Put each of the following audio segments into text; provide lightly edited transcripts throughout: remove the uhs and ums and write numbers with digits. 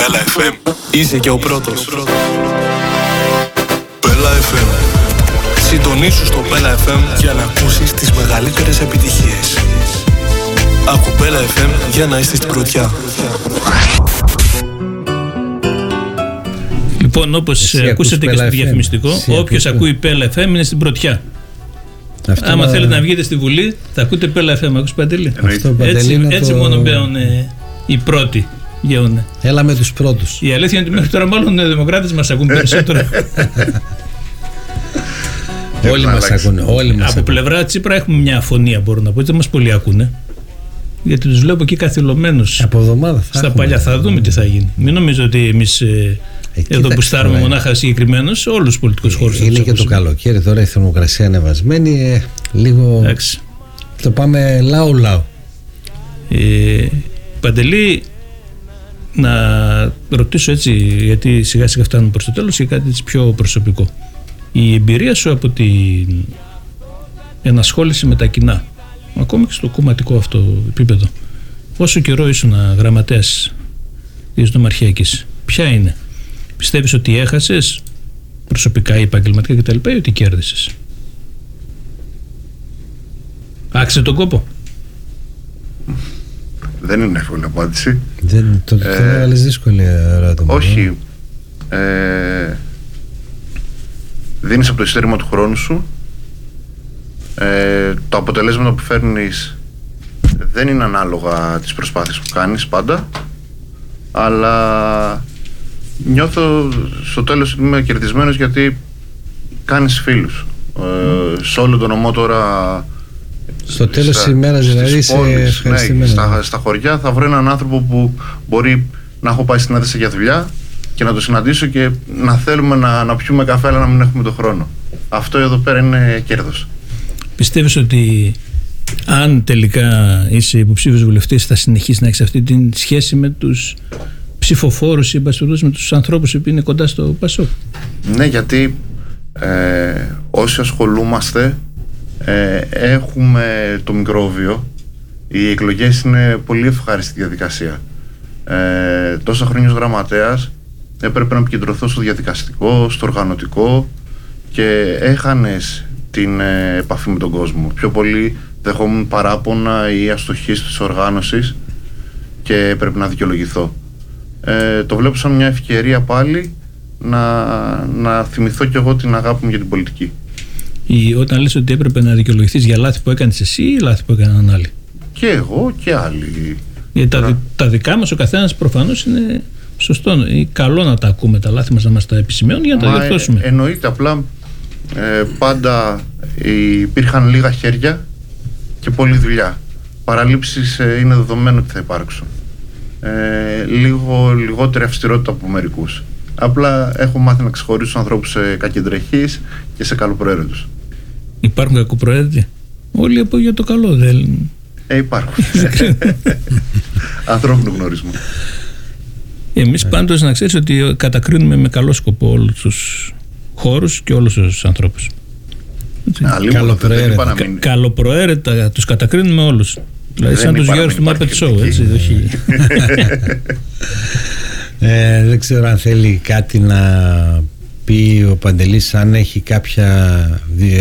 Bella FM. Είσαι και ο πρώτος. Bella FM. Συντονίσου στο Bella FM για να ακούσεις τις μεγαλύτερες επιτυχίες. Άκου Bella FM για να είστε στην πρωτιά. Λοιπόν, όπως ακούσατε και στο διαφημιστικό, όποιος ακούει Bella FM είναι στην πρωτιά. Άμα θέλετε να βγείτε στη Βουλή, θα ακούτε Bella FM. Ακούς, Παντελή? Έτσι μόνο μπαίνουν οι πρώτοι. Γεώνε. Έλα με τους πρώτους. Η αλήθεια είναι ότι μέχρι τώρα μάλλον οι δημοκράτες μας ακούν περισσότερο. Όλοι μας ακούνε. Από πλευρά Τσίπρα έχουμε μια αφωνία, μπορώ να πω. Δεν μας πολλοί ακούνε. Γιατί τους βλέπω εκεί καθυλωμένους. Από εβδομάδα θα στα παλιά. Θα δούμε τι θα γίνει. Μην νομίζω ότι εμείς εδώ που στάρουμε μονάχα συγκεκριμένους, όλους τους πολιτικούς χώρους. Είναι και το καλοκαίρι τώρα, η θερμοκρασία ανεβασμένη. Λίγο. Εντάξει. Το πάμε λαού. Παντελή, να ρωτήσω έτσι, γιατί σιγά σιγά φτάνουμε προς το τέλος, και κάτι πιο προσωπικό. Η εμπειρία σου από την ενασχόληση με τα κοινά, ακόμη και στο κομματικό αυτό επίπεδο, όσο καιρό ήσουν γραμματέας της Νομαρχιακής, ποια είναι? Πιστεύεις ότι έχασες προσωπικά ή επαγγελματικά κτλ, ή ότι κέρδισες? Άξιζε τον κόπο? Δεν είναι εύκολη απάντηση. Το έβαλες δύσκολη ερώτηση. Όχι. Δίνεις από το ειστέρημα του χρόνου σου. Το αποτελέσματα που φέρνεις δεν είναι ανάλογα τις προσπάθειες που κάνεις πάντα, αλλά νιώθω στο τέλος ότι είμαι κερδισμένος, γιατί κάνεις φίλους. Σε όλο τον νομό τώρα, στο τέλος της ημέρας δηλαδή είσαι ευχαριστημένος. Στα χωριά θα βρω έναν άνθρωπο που μπορεί να έχω πάει στην Έδεσα για δουλειά και να το συναντήσω και να θέλουμε να πιούμε καφέ, αλλά να μην έχουμε τον χρόνο. Αυτό εδώ πέρα είναι κέρδος. Πιστεύεις ότι αν τελικά είσαι υποψήφιος βουλευτής, θα συνεχίσεις να έχεις αυτή τη σχέση με τους ψηφοφόρους ή με τους ανθρώπους που είναι κοντά στο ΠΑΣΟΚ? Ναι, γιατί όσοι ασχολούμαστε έχουμε το μικρόβιο. Οι εκλογές είναι πολύ ευχάριστη διαδικασία. Τόσα χρόνια ως γραμματέας έπρεπε να επικεντρωθώ στο διαδικαστικό, στο οργανωτικό, και έχανες την επαφή με τον κόσμο. Πιο πολύ δεχόμουν παράπονα ή αστοχίες της οργάνωσης και έπρεπε να δικαιολογηθώ. Το βλέπω σαν μια ευκαιρία πάλι να θυμηθώ κι εγώ την αγάπη μου για την πολιτική. Όταν λες ότι έπρεπε να δικαιολογηθείς για λάθη που έκανες εσύ ή λάθη που έκαναν άλλοι? Και εγώ και άλλοι. Γιατί τα δικά μας ο καθένας προφανώς είναι σωστό ή καλό να τα ακούμε τα λάθη μας, να μας τα επισημαίνουν για να τα διορθώσουμε. Εννοείται, απλά πάντα υπήρχαν λίγα χέρια και πολλή δουλειά. Παραλήψεις είναι δεδομένο ότι θα υπάρξουν. Λιγότερη αυστηρότητα από μερικούς. Απλά έχω μάθει να ξεχωρίσω τους ανθρώπους σε κακεντρεχείς και σε καλοπροαίρετους. Υπάρχουν κακοπροαίρετοι? Όλοι από για το καλό δεν? Υπάρχουν. Ανθρώπινο γνώρισμα. Εμείς πάντως να ξέρεις ότι κατακρίνουμε με καλό σκοπό όλους τους χώρους και όλους τους ανθρώπους. Καλοπροαίρετα τους κατακρίνουμε όλους. Δηλαδή σαν τους Γιώργους του Muppet Show, έτσι, όχι? Δεν ξέρω αν θέλει κάτι να πει ο Παντελής, αν έχει κάποια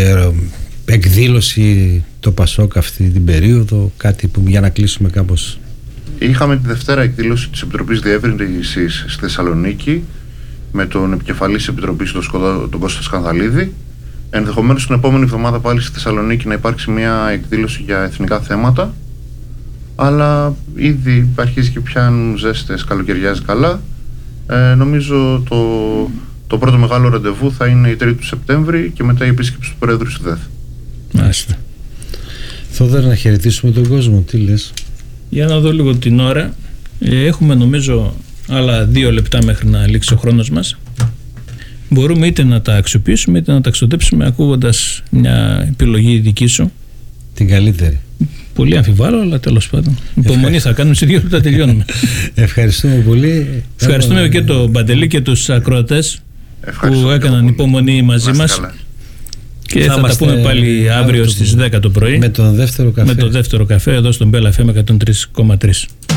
εκδήλωση το ΠΑΣΟΚ αυτή την περίοδο, κάτι που για να κλείσουμε κάπως. Είχαμε τη Δευτέρα εκδήλωση της Επιτροπής Διεύρυνσης στη Θεσσαλονίκη με τον επικεφαλής Επιτροπής, τον Κώστα Σκανδαλίδη. Ενδεχομένως την επόμενη εβδομάδα πάλι στη Θεσσαλονίκη να υπάρξει μια εκδήλωση για εθνικά θέματα, αλλά ήδη αρχίζει και πιάνουν ζέστες, καλοκαιριάζει καλά. Νομίζω το πρώτο μεγάλο ραντεβού θα είναι η 3η του Σεπτέμβρη και μετά η επίσκεψη του Πρόεδρου στη ΔΕΘ. Μάλιστα. Θόδωρα, να χαιρετήσουμε τον κόσμο, τι λες? Για να δω λίγο την ώρα. Έχουμε νομίζω άλλα 2 λεπτά μέχρι να λήξει ο χρόνος μας. Μπορούμε είτε να τα αξιοποιήσουμε είτε να τα ξοδέψουμε ακούγοντας μια επιλογή δική σου. Την καλύτερη. Πολύ αμφιβάλλω, αλλά τέλος πάντων. Υπομονή θα κάνουμε, σε 2 λεπτά τελειώνουμε. Ευχαριστούμε πολύ. Ευχαριστούμε και τον Παντελή και τους ακροατές που έκαναν υπομονή μαζί μας. Και θα τα πούμε πάλι αύριο στις 10 το πρωί με τον δεύτερο καφέ εδώ στον Bella FM 103,3.